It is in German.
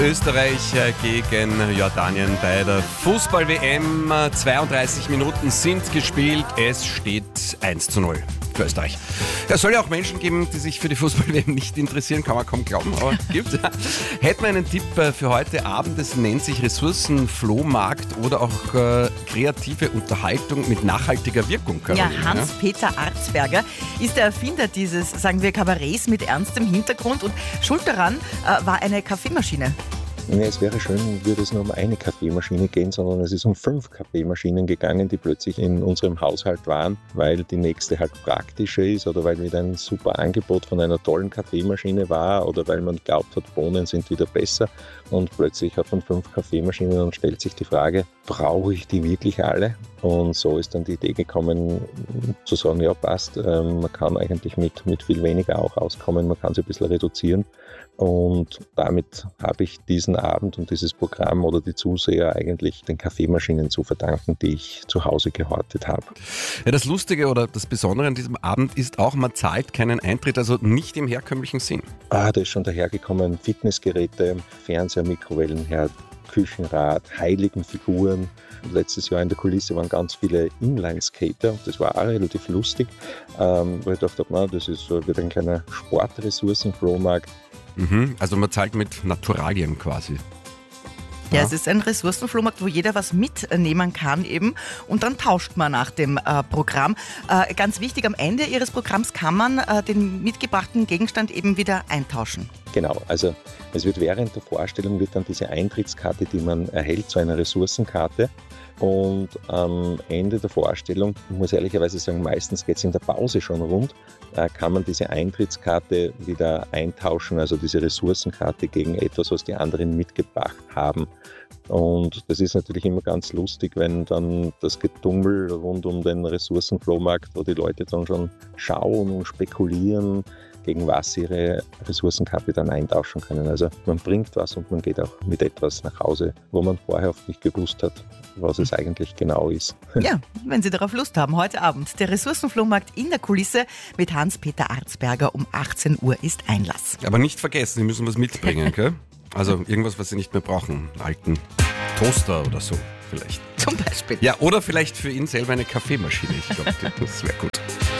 Österreich gegen Jordanien bei der Fußball-WM. 32 Minuten sind gespielt. Es steht 1:0 für Österreich. Es soll ja auch Menschen geben, die sich für die Fußball-WM nicht interessieren, kann man kaum glauben, aber gibt. Hätten wir einen Tipp für heute Abend, es nennt sich Ressourcenflohmarkt oder auch kreative Unterhaltung mit nachhaltiger Wirkung. Caroline, ja, Hans-Peter Arzberger ist der Erfinder dieses, sagen wir, Kabarets mit ernstem Hintergrund und schuld daran war eine Kaffeemaschine. Ja, es wäre schön, würde es nur um eine Kaffeemaschine gehen, sondern es ist um 5 Kaffeemaschinen gegangen, die plötzlich in unserem Haushalt waren, weil die nächste halt praktischer ist oder weil wieder ein super Angebot von einer tollen Kaffeemaschine war oder weil man glaubt hat, Bohnen sind wieder besser und plötzlich hat man 5 Kaffeemaschinen und stellt sich die Frage, brauche ich die wirklich alle? Und so ist dann die Idee gekommen, zu sagen, ja passt, man kann eigentlich mit viel weniger auch auskommen, man kann sie ein bisschen reduzieren. Und damit habe ich diesen Abend und dieses Programm oder die Zuseher eigentlich den Kaffeemaschinen zu verdanken, die ich zu Hause gehortet habe. Ja, das Lustige oder das Besondere an diesem Abend ist auch, man zahlt keinen Eintritt, also nicht im herkömmlichen Sinn. Da ist schon dahergekommen, Fitnessgeräte, Fernseher, Mikrowellenherd, Küchenrad, Heiligenfiguren. Letztes Jahr in der Kulisse waren ganz viele Inline-Skater. Das war auch relativ lustig, weil ich dachte, das ist wird ein kleiner Sportressourcenflohmarkt. Also man zahlt mit Naturalien quasi. Ja, es ist ein Ressourcenflohmarkt, wo jeder was mitnehmen kann eben und dann tauscht man nach dem Programm. Ganz wichtig, am Ende Ihres Programms kann man den mitgebrachten Gegenstand eben wieder eintauschen. Genau, also es wird während der Vorstellung wird dann diese Eintrittskarte, die man erhält, zu einer Ressourcenkarte. Und am Ende der Vorstellung, ich muss ehrlicherweise sagen, meistens geht es in der Pause schon rund, kann man diese Eintrittskarte wieder eintauschen, also diese Ressourcenkarte gegen etwas, was die anderen mitgebracht haben. Und das ist natürlich immer ganz lustig, wenn dann das Getummel rund um den Ressourcenflohmarkt, wo die Leute dann schon schauen und spekulieren, gegen was sie ihre Ressourcenkarte dann eintauschen können. Also man bringt was und man geht auch mit etwas nach Hause, wo man vorher oft nicht gewusst hat, was es eigentlich genau ist. Ja, wenn Sie darauf Lust haben, heute Abend der Ressourcenflohmarkt in der Kulisse mit Hans-Peter Arzberger um 18 Uhr ist Einlass. Aber nicht vergessen, Sie müssen was mitbringen, gell? Also irgendwas, was Sie nicht mehr brauchen. Einen alten Toaster oder so vielleicht. Zum Beispiel. Ja, oder vielleicht für ihn selber eine Kaffeemaschine. Ich glaube, das wäre gut.